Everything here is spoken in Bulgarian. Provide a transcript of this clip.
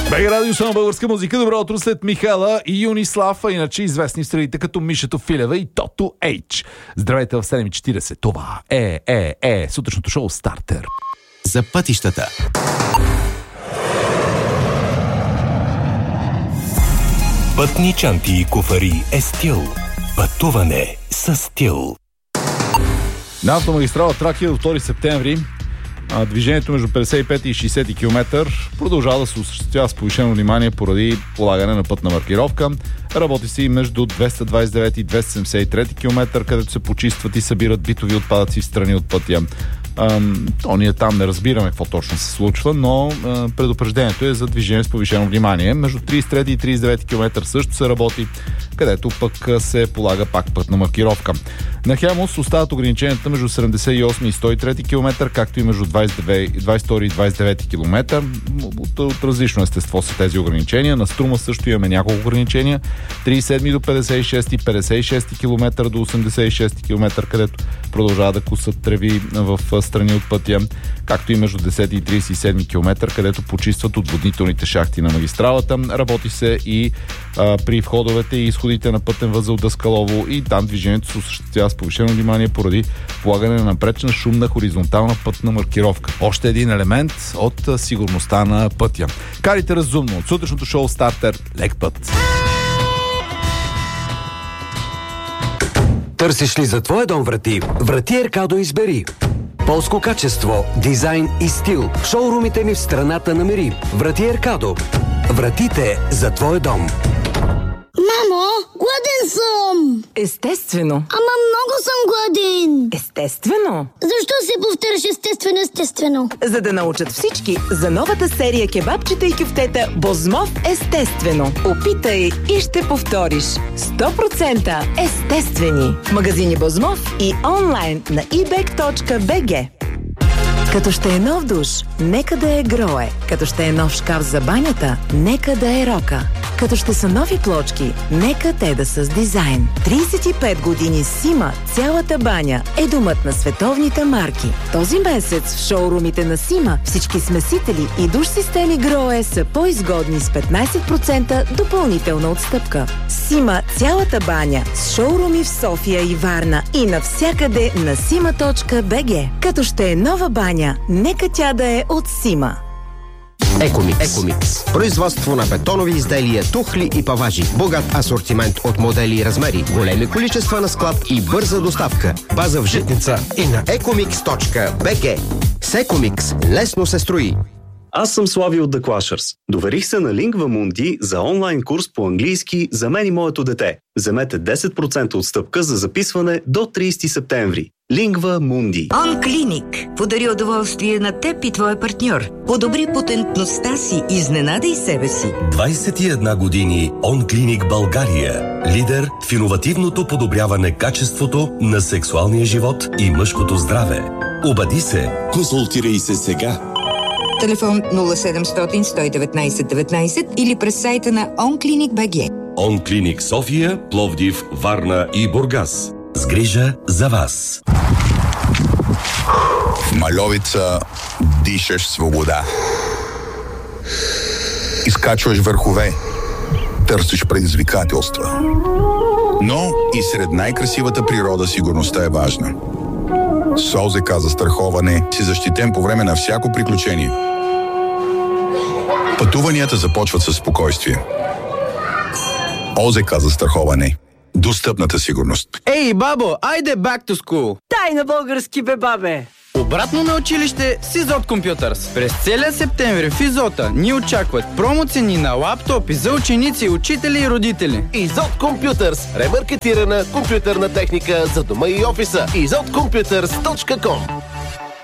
БГ Радио, само българска музика. Добро утро след Михайла и Юнислав, а иначе известни в средите като Мишето Филева и Тото Ейч. Здравейте в 7:40. Това е сутрешното шоу Стартер. За пътищата. Пътни чанти и куфари е стил. Пътуване с стил. На автомагистрала Тракия до 2 септември движението между 55 и 60 км продължава да се осъществява с повишено внимание поради полагане на пътна маркировка. Работи се и между 229 и 273 км, където се почистват и събират битови отпадъци в страни от пътя. Ние там не разбираме какво точно се случва, но предупреждението е за движение с повишено внимание. Между 33 и 39 км също се работи, където пък се полага пак пътна маркировка. На Хемус остават ограниченията между 78 и 103 км, както и между 22 и 29 км. От различно естество са тези ограничения. На Струма също имаме няколко ограничения. 37 до 56 и 56 км до 86 км, където продължава да кусат треви в страни от пътя, както и между 10 и 37 км, където почистват отводнителните шахти на магистралата. Работи се и при входовете и изходите на пътен възел Даскалово и там движението се осъществява с повишено внимание поради полагане на напречна шумна хоризонтална пътна маркировка. Още един елемент от сигурността на пътя. Карайте разумно. От сутрешното шоу Стартер. Лек път! Търсиш ли за твоя дом врати? Врати Еркадо избери. Полско качество, дизайн и стил. Шоурумите ни в страната намери. Врати Еркадо. Вратите за твоя дом. Мамо, гладен съм! Естествено. Ама много съм гладен! Естествено. Защо се повтаряш естествено? За да научат всички за новата серия кебабчета и кюфтета Бозмов естествено. Опитай и ще повториш. 100% естествени. Магазини Бозмов и онлайн на ebek.bg. Като ще е нов душ, нека да е Грое. Като ще е нов шкаф за банята, нека да е Рока. Като ще са нови плочки, нека те да са с дизайн. 35 години Сима, цялата баня е домът на световните марки. Този месец в шоурумите на Сима всички смесители и душ системи Грое са по-изгодни с 15% допълнителна отстъпка. Сима, цялата баня с шоуруми в София и Варна и навсякъде на sima.bg. Като ще е нова баня, нека тя да е от Сима. Екомикс. Производство на бетонови изделия, тухли и паважи. Богат асортимент от модели и размери. Големи количества на склад и бърза доставка. База в Житница и на ecomix.bg. С Екомикс лесно се строи. Аз съм Слави от The Clashers. Доверих се на Lingva Mundi за онлайн курс по английски за мен и моето дете. Вземете 10% отстъпка за записване до 30 септември. Lingva Mundi. OnClinic подари удоволствие на теб и твоя партньор. Подобри потентността си и изненадай себе си. 21 години OnClinic България. Лидер в иновативното подобряване качеството на сексуалния живот и мъжкото здраве. Обади се. Консултирай се сега. Телефон 0700 119 19 или през сайта на OnClinic.bg. OnClinic София, Пловдив, Варна и Бургас. С грижа за вас. В Мальовица дишаш свобода. Изкачваш върхове. Търсиш предизвикателства. Но и сред най-красивата природа сигурността е важна. С ОЗК застраховане си защитен по време на всяко приключение. Пътуванията започват със спокойствие. ОЗК застраховане. Достъпната сигурност. Ей, бабо, айде back to school! Дай на български, бе, бабе! Обратно на училище с Изот Computers. През целия септември в Изота ни очакват промоцени на лаптопи за ученици, учители и родители. Изот Computers. Ремаркетирана компютърна техника за дома и офиса. izotcomputers.com.